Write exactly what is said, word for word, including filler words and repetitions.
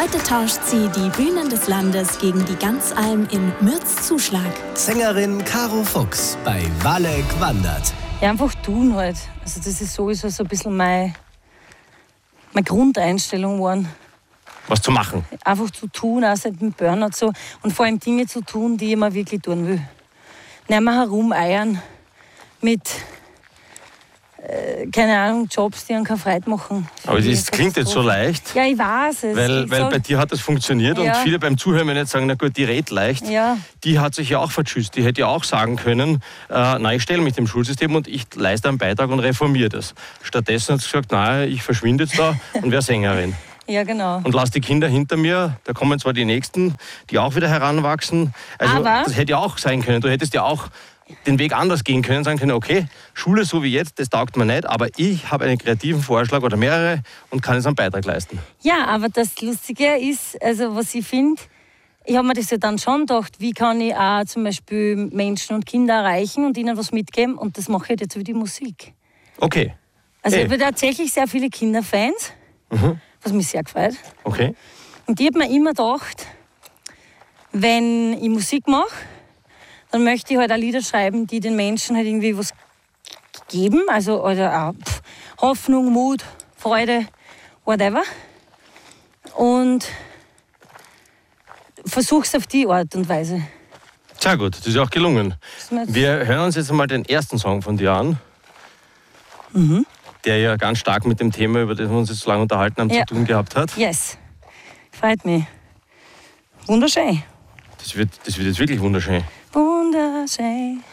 Heute tauscht sie die Bühnen des Landes gegen die Ganzalm in Mürz-Zuschlag. Sängerin Caro Fuchs bei Walek wandert. Ja, einfach tun halt. Also das ist sowieso so ein bisschen meine, meine Grundeinstellung geworden. Was zu machen? Einfach zu tun, auch seit dem Burnout so. Und vor allem Dinge zu tun, die ich mir wirklich tun will. Nicht mehr herumeiern mit, äh, keine Ahnung, Jobs, die einen keine Freude machen. Aber das klingt jetzt so leicht. Ja, ich weiß es. Weil, weil so, bei dir hat das funktioniert ja. Und viele beim Zuhören werden jetzt sagen, na gut, die redet leicht. Ja. Die hat sich ja auch verschüsst. Die hätte ja auch sagen können, äh, nein, ich stelle mich dem Schulsystem und ich leiste einen Beitrag und reformiere das. Stattdessen hat sie gesagt, nein, ich verschwinde jetzt da und wäre Sängerin. Ja, genau. Und lass die Kinder hinter mir, da kommen zwar die Nächsten, die auch wieder heranwachsen. Also Aber das hätte ja auch sein können. Du hättest ja auch den Weg anders gehen können, sagen können, okay, Schule so wie jetzt, das taugt mir nicht, aber ich habe einen kreativen Vorschlag oder mehrere und kann jetzt einen Beitrag leisten. Ja, aber das Lustige ist, also was ich finde, ich habe mir das ja dann schon gedacht, wie kann ich auch zum Beispiel Menschen und Kinder erreichen und ihnen was mitgeben, und das mache ich jetzt über die Musik. Okay. Also hey. ich habe tatsächlich sehr viele Kinderfans, Mhm. was mich sehr gefreut. Okay. Und ich habe mir immer gedacht, wenn ich Musik mache, dann möchte ich halt auch Lieder schreiben, die den Menschen halt irgendwie was geben, also oder auch pff, Hoffnung, Mut, Freude, whatever. Und versuch's auf die Art und Weise. Sehr gut, das ist ja auch gelungen. Wir hören uns jetzt einmal den ersten Song von dir an, Mhm. der ja ganz stark mit dem Thema, über das wir uns jetzt so lange unterhalten haben, Ja. zu tun gehabt hat. Yes, freut mich. Wunderschön. Das wird, das wird jetzt wirklich wunderschön. Wunderschön.